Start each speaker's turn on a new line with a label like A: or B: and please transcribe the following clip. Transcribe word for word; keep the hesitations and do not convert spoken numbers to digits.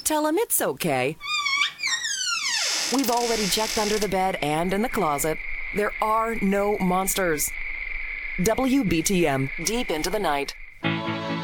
A: tell him it's okay. We've already checked under the bed and in the closet. There are no monsters. W B T M, deep into the night.